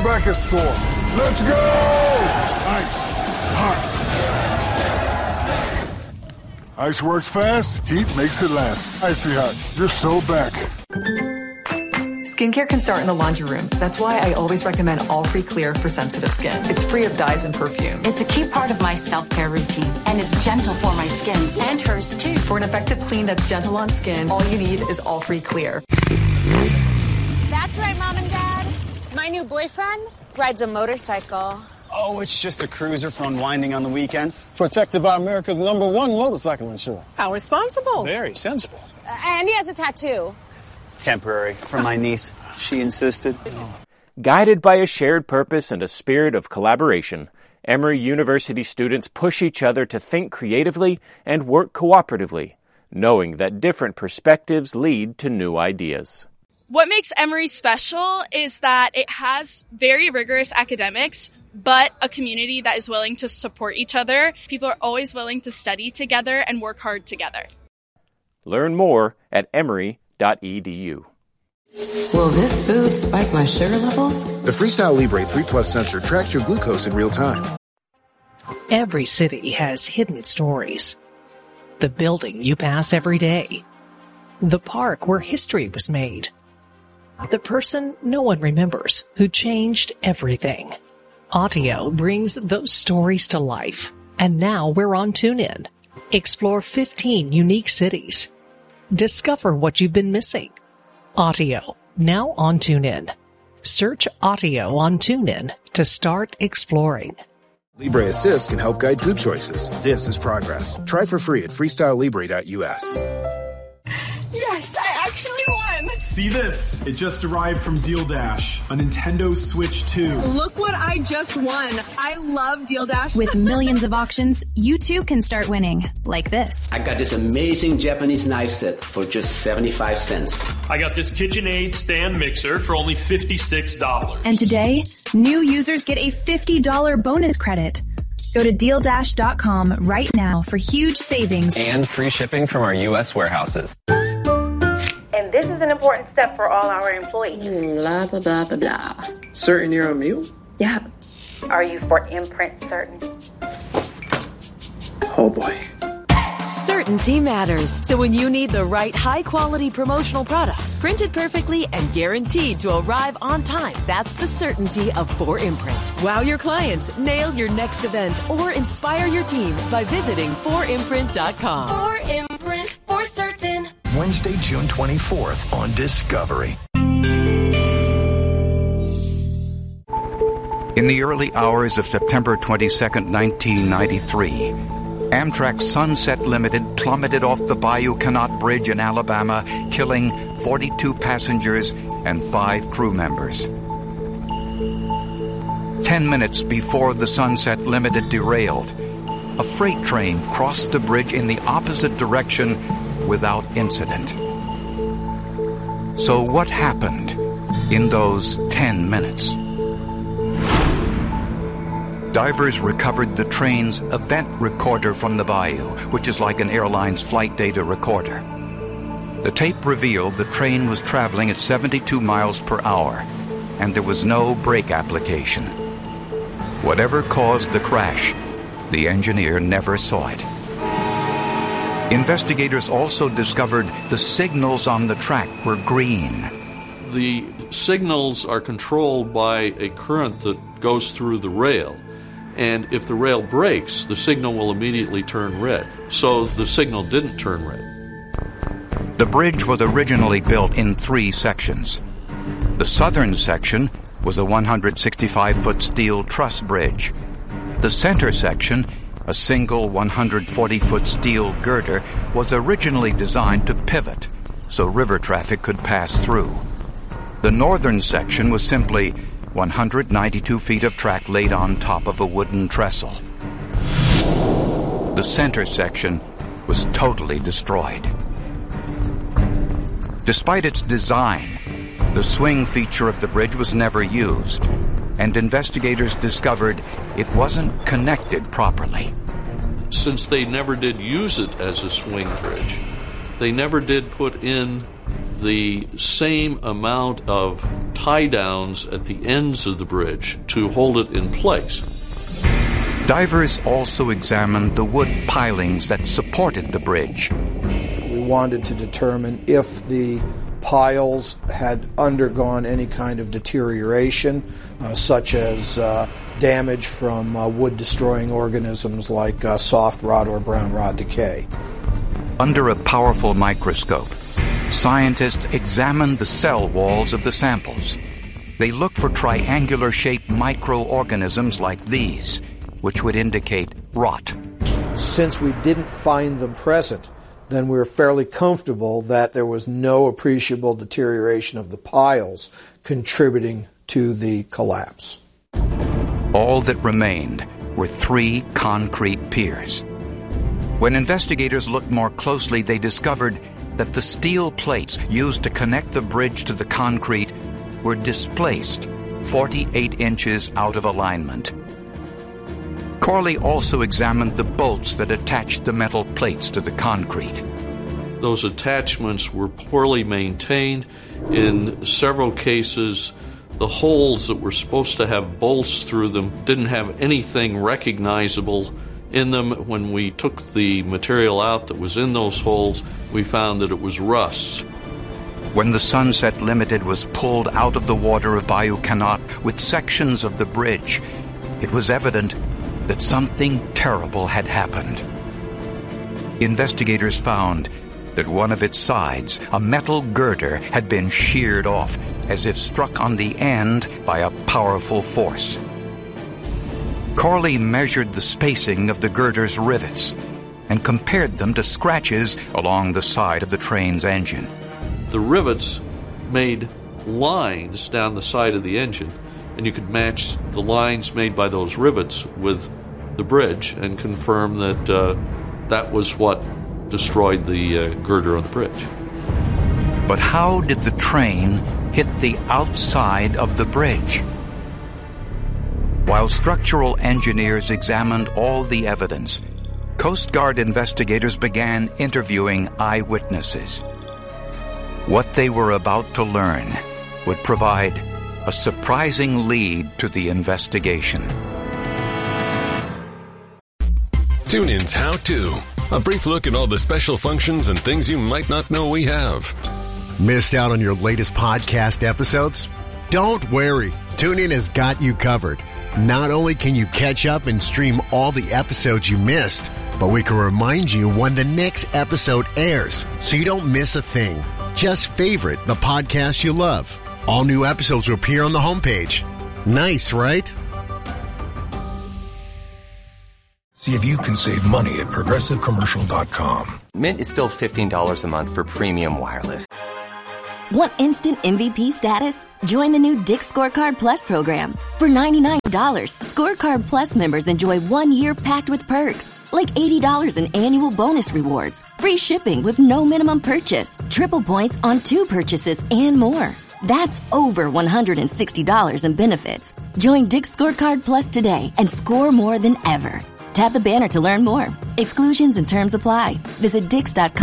back is sore. Let's go! Ice. Hot. Ice works fast, heat makes it last. Icy Hot, you're so back. Skincare can start in the laundry room. That's why I always recommend All-Free Clear for sensitive skin. It's free of dyes and perfumes. It's a key part of my self-care routine and is gentle for my skin and hers too. For an effective clean that's gentle on skin, all you need is All-Free Clear. That's right, Mom and Dad. My new boyfriend rides a motorcycle. Oh, it's just a cruiser for unwinding on the weekends. Protected by America's #1 motorcycle insurer. How responsible. Very sensible. And he has a tattoo. Temporary. From my niece. She insisted. Guided by a shared purpose and a spirit of collaboration, Emory University students push each other to think creatively and work cooperatively, knowing that different perspectives lead to new ideas. What makes Emory special is that it has very rigorous academics, but a community that is willing to support each other. People are always willing to study together and work hard together. Learn more at emory.edu. Will this food spike my sugar levels? The Freestyle Libre 3 Plus sensor tracks your glucose in real time. Every city has hidden stories. The building you pass every day. The park where history was made. The person no one remembers who changed everything. Audio brings those stories to life. And now we're on TuneIn. Explore 15 unique cities. Discover what you've been missing. Audio, now on TuneIn. Search Audio on TuneIn to start exploring. Libre Assist can help guide food choices. This is progress. Try for free at freestylelibre.us. Yes, I actually won! See this? It just arrived from Deal Dash, a Nintendo Switch 2. Look what I just won. I love Deal Dash. With millions of auctions, you too can start winning. Like this. I got this amazing Japanese knife set for just 75 cents. I got this KitchenAid stand mixer for only $56. And today, new users get a $50 bonus credit. Go to DealDash.com right now for huge savings. And free shipping from our U.S. warehouses. And this is an important step for all our employees. Blah, blah, blah, blah, blah. Certain you're a mule? Yeah. Are you for imprint certain? Oh boy. Certainty matters. So when you need the right high-quality promotional products, printed perfectly and guaranteed to arrive on time, that's the certainty of 4imprint. Wow your clients, nail your next event, or inspire your team by visiting 4imprint.com. 4imprint, for certain. Wednesday, June 24th on Discovery. In the early hours of September 22nd, 1993, Amtrak Sunset Limited plummeted off the Bayou Canot Bridge in Alabama, killing 42 passengers and 5 crew members. 10 minutes before the Sunset Limited derailed, a freight train crossed the bridge in the opposite direction without incident. So what happened in those 10 minutes? Divers recovered the train's event recorder from the bayou, which is like an airline's flight data recorder. The tape revealed the train was traveling at 72 miles per hour, and there was no brake application. Whatever caused the crash, the engineer never saw it. Investigators also discovered the signals on the track were green. The signals are controlled by a current that goes through the rail. And if the rail breaks, the signal will immediately turn red. So the signal didn't turn red. The bridge was originally built in 3 sections. The southern section was a 165-foot steel truss bridge. The center section, a single 140-foot steel girder, was originally designed to pivot so river traffic could pass through. The northern section was simply 192 feet of track laid on top of a wooden trestle. The center section was totally destroyed. Despite its design, the swing feature of the bridge was never used, and investigators discovered it wasn't connected properly. Since they never did use it as a swing bridge, they never did put in the same amount of tie-downs at the ends of the bridge to hold it in place. Divers also examined the wood pilings that supported the bridge. We wanted to determine if the piles had undergone any kind of deterioration, such as damage from wood-destroying organisms like soft rot or brown rot decay. Under a powerful microscope, scientists examined the cell walls of the samples. They looked for triangular-shaped microorganisms like these, which would indicate rot. Since we didn't find them present, then we were fairly comfortable that there was no appreciable deterioration of the piles contributing to the collapse. All that remained were 3 concrete piers. When investigators looked more closely, they discovered that the steel plates used to connect the bridge to the concrete were displaced 48 inches out of alignment. Corley also examined the bolts that attached the metal plates to the concrete. Those attachments were poorly maintained. In several cases, the holes that were supposed to have bolts through them didn't have anything recognizable in them. When we took the material out that was in those holes, we found that it was rust. When the Sunset Limited was pulled out of the water of Bayou Canot with sections of the bridge, it was evident that something terrible had happened. Investigators found that one of its sides, a metal girder, had been sheared off, as if struck on the end by a powerful force. Corley measured the spacing of the girder's rivets and compared them to scratches along the side of the train's engine. The rivets made lines down the side of the engine, and you could match the lines made by those rivets with the bridge and confirm that that was what destroyed the girder on the bridge. But how did the train hit the outside of the bridge? While structural engineers examined all the evidence, Coast Guard investigators began interviewing eyewitnesses. What they were about to learn would provide a surprising lead to the investigation. TuneIn's How To. A brief look at all the special functions and things you might not know we have. Missed out on your latest podcast episodes? Don't worry. TuneIn has got you covered. Not only can you catch up and stream all the episodes you missed, but we can remind you when the next episode airs so you don't miss a thing. Just favorite the podcast you love. All new episodes will appear on the homepage. Nice, right? See if you can save money at ProgressiveCommercial.com. Mint is still $15 a month for premium wireless. Want instant MVP status? Join the new Dick's Scorecard Plus program. For $99, Scorecard Plus members enjoy 1 year packed with perks, like $80 in annual bonus rewards, free shipping with no minimum purchase, triple points on 2 purchases, and more. That's over $160 in benefits. Join Dick's Scorecard Plus today and score more than ever. Tap the banner to learn more. Exclusions and terms apply. Visit Dix.com.